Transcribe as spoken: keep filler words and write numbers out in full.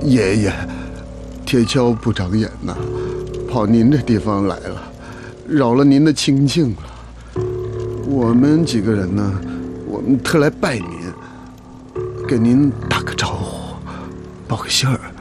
爷爷，铁锹不长眼呐，跑您这地方来了，扰了您的清静了。我们几个人呢，我们特来拜您，给您打个招呼，报个信儿。